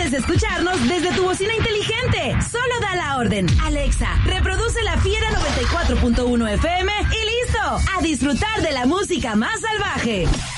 Puedes escucharnos desde tu bocina inteligente. Solo da la orden. Alexa, reproduce La Fiera 94.1 FM y listo. A disfrutar de la música más salvaje.